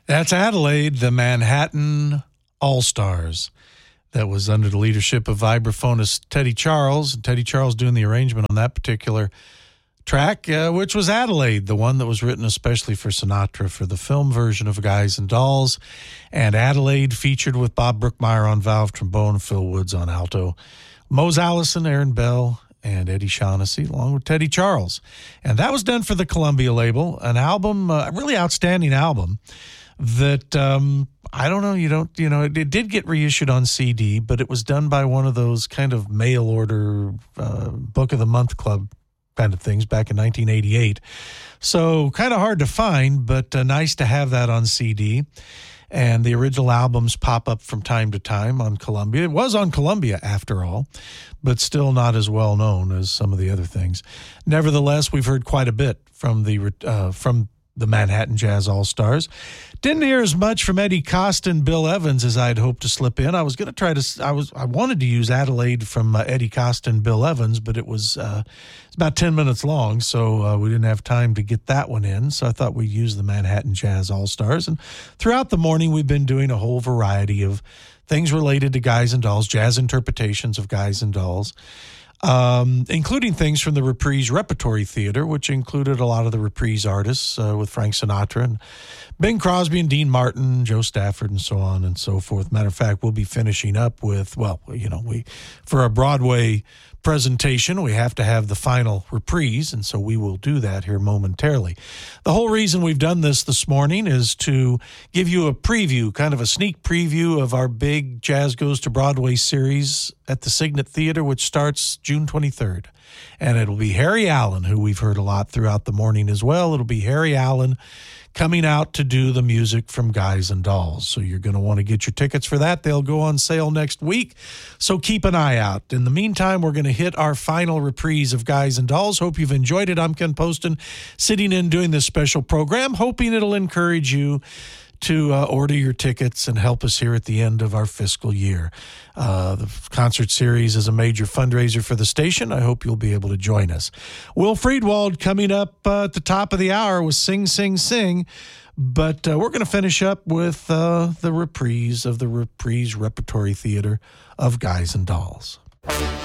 That's Adelaide, the Manhattan All-Stars. That was under the leadership of vibraphonist Teddy Charles. Teddy Charles doing the arrangement on that particular track, which was Adelaide, the one that was written especially for Sinatra for the film version of Guys and Dolls. And Adelaide featured with Bob Brookmeyer on valve trombone, Phil Woods on alto, Mose Allison, Aaron Bell, and Eddie Shaughnessy, along with Teddy Charles. And that was done for the Columbia label, an album, a really outstanding album that I don't know, it did get reissued on CD, but it was done by one of those kind of mail order Book of the Month Club kind of things back in 1988. So kind of hard to find, but nice to have that on CD. And the original albums pop up from time to time on Columbia. It was on Columbia, after all, but still not as well known as some of the other things. Nevertheless, we've heard quite a bit from the Manhattan Jazz All-Stars. Didn't hear as much from Eddie Costa and Bill Evans as I'd hoped to slip in. I was going to I wanted to use Adelaide from Eddie Costa and Bill Evans, but it's about 10 minutes long, so we didn't have time to get that one in. So I thought we'd use the Manhattan Jazz All-Stars. And throughout the morning, we've been doing a whole variety of things related to Guys and Dolls, jazz interpretations of Guys and Dolls, including things from the Reprise Repertory Theater, which included a lot of the Reprise artists with Frank Sinatra and Bing Crosby and Dean Martin, Joe Stafford, and so on and so forth. Matter of fact, we'll be finishing up with, for a Broadway presentation, we have to have the final reprise, and so we will do that here momentarily. The whole reason we've done this morning is to give you a preview, kind of a sneak preview of our big Jazz Goes to Broadway series at the Signet Theater, which starts June 23rd. And it'll be Harry Allen, who we've heard a lot throughout the morning as well. It'll be Harry Allen coming out to do the music from Guys and Dolls. So you're going to want to get your tickets for that. They'll go on sale next week, so keep an eye out. In the meantime, we're going to hit our final reprise of Guys and Dolls. Hope you've enjoyed it. I'm Ken Poston, sitting in doing this special program, hoping it'll encourage you to order your tickets and help us here at the end of our fiscal year. The concert series is a major fundraiser for the station. I hope you'll be able to join us. Will Friedwald coming up at the top of the hour with Sing, Sing, Sing. But we're going to finish up with the reprise of the Reprise Repertory Theater of Guys and Dolls.